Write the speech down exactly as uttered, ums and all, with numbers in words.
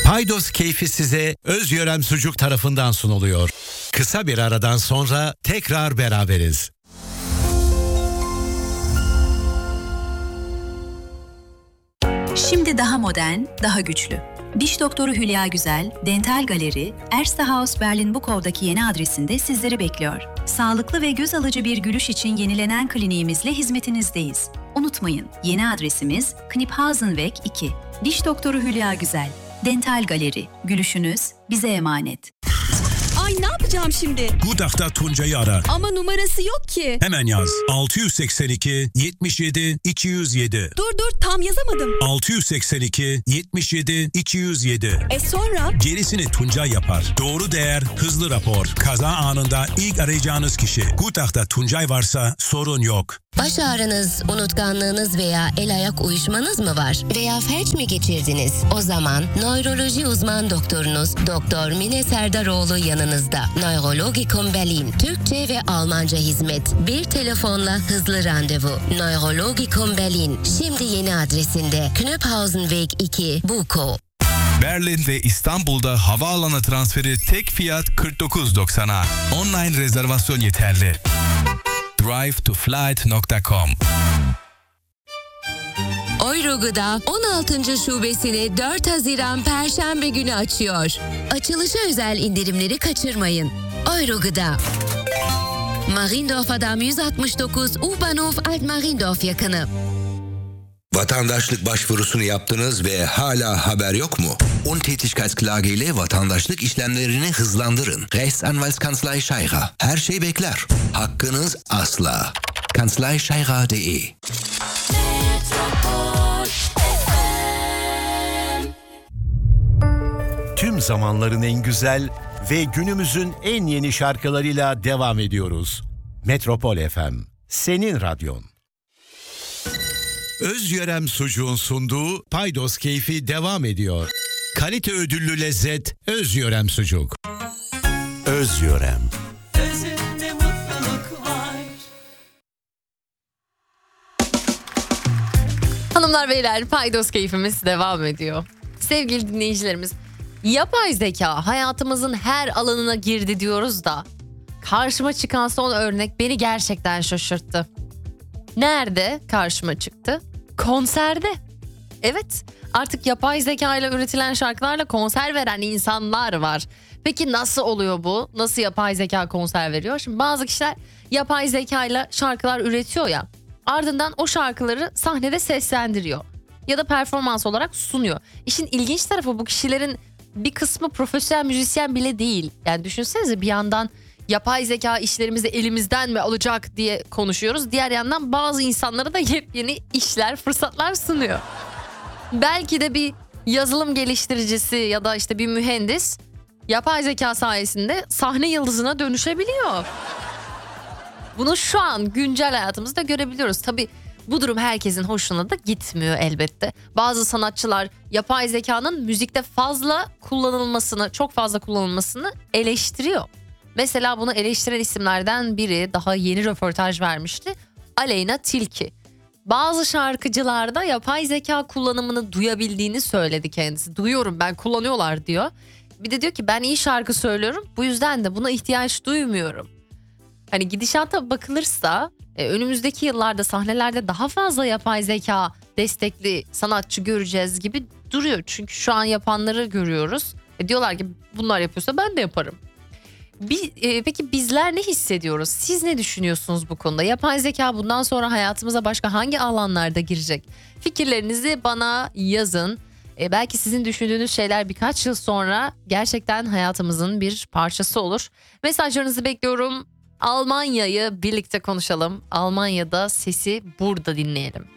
Paydos keyfi size Özyörem Sucuk tarafından sunuluyor. Kısa bir aradan sonra tekrar beraberiz. Şimdi daha modern, daha güçlü. Diş doktoru Hülya Güzel, Dental Galeri, Erstehaus Berlin-Bukov'daki yeni adresinde sizleri bekliyor. Sağlıklı ve göz alıcı bir gülüş için yenilenen kliniğimizle hizmetinizdeyiz. Unutmayın, yeni adresimiz Kniphausenweg iki. Diş doktoru Hülya Güzel, Dental Galeri, gülüşünüz bize emanet. Ay ne yapacağım şimdi? Gudak'ta Tuncay'ı ara. Ama numarası yok ki. Hemen yaz. altı yüz seksen iki yetmiş yedi iki yüz yedi. Dur dur tam yazamadım. altı yüz seksen iki yetmiş yedi iki yüz yedi. E sonra? Gerisini Tuncay yapar. Doğru değer, hızlı rapor. Kaza anında ilk arayacağınız kişi. Gudak'ta Tuncay varsa sorun yok. Baş ağrınız, unutkanlığınız veya el ayak uyuşmanız mı var? Veya felç mi geçirdiniz? O zaman nöroloji uzman doktorunuz Doktor Mine Serdaroğlu yanınızda. Neurologikum Berlin, Türkçe ve Almanca hizmet. Bir telefonla hızlı randevu. Neurologikum Berlin, şimdi yeni adresinde. Kniphausenweg iki, Buko. Berlin ve İstanbul'da havaalanı transferi tek fiyat kırk dokuz doksana. Online rezervasyon yeterli. drive to flight nokta com. Euro-Gıda on altıncı şubesini dört Haziran Perşembe günü açıyor. Açılışa özel indirimleri kaçırmayın. Euro-Gıda. Mariendorf Adam yüz altmış dokuz, U-Bahnhof Alt-Mariendorf yakını. Vatandaşlık başvurusunu yaptınız ve hala haber yok mu? Untätigkeitsklage ile vatandaşlık işlemlerini hızlandırın. Rechtsanwaltskanzlei Scheirer. Her şey bekler. Hakkınız asla. kanzlei scheirer nokta de. Tüm zamanların en güzel ve günümüzün en yeni şarkılarıyla devam ediyoruz. Metropol F M, senin radyon. Özyörem Sucuğun sunduğu Paydos keyfi devam ediyor. Kalite ödüllü lezzet Özyörem Sucuk. Özyörem. Özünde mutluluk var. Hanımlar beyler, Paydos keyfimiz devam ediyor. Sevgili dinleyicilerimiz, yapay zeka hayatımızın her alanına girdi diyoruz da karşıma çıkan son örnek beni gerçekten şaşırttı. Nerede karşıma çıktı? Konserde. Evet, artık yapay zeka ile üretilen şarkılarla konser veren insanlar var. Peki nasıl oluyor bu? Nasıl yapay zeka konser veriyor? Şimdi bazı kişiler yapay zeka ile şarkılar üretiyor ya. Ardından o şarkıları sahnede seslendiriyor. Ya da performans olarak sunuyor. İşin ilginç tarafı, bu kişilerin bir kısmı profesyonel müzisyen bile değil. Yani düşünsenize, bir yandan yapay zeka işlerimizi elimizden mi alacak diye konuşuyoruz. Diğer yandan bazı insanlara da yepyeni işler, fırsatlar sunuyor. Belki de bir yazılım geliştiricisi ya da işte bir mühendis yapay zeka sayesinde sahne yıldızına dönüşebiliyor. Bunu şu an güncel hayatımızda görebiliyoruz. Tabii bu durum herkesin hoşuna da gitmiyor elbette. Bazı sanatçılar yapay zekanın müzikte fazla kullanılmasını, çok fazla kullanılmasını eleştiriyor. Mesela bunu eleştiren isimlerden biri daha yeni röportaj vermişti. Aleyna Tilki. Bazı şarkıcılarda yapay zeka kullanımını duyabildiğini söyledi kendisi. Duyuyorum ben, kullanıyorlar diyor. Bir de diyor ki ben iyi şarkı söylüyorum, bu yüzden de buna ihtiyaç duymuyorum. Hani gidişata bakılırsa e, önümüzdeki yıllarda sahnelerde daha fazla yapay zeka destekli sanatçı göreceğiz gibi duruyor. Çünkü şu an yapanları görüyoruz. E, diyorlar ki bunlar yapıyorsa ben de yaparım. Bir, e, peki bizler ne hissediyoruz? Siz ne düşünüyorsunuz bu konuda? Yapay zeka bundan sonra hayatımıza başka hangi alanlarda girecek? Fikirlerinizi bana yazın. E, belki sizin düşündüğünüz şeyler birkaç yıl sonra gerçekten hayatımızın bir parçası olur. Mesajlarınızı bekliyorum. Almanya'yı birlikte konuşalım. Almanya'da sesi burada dinleyelim.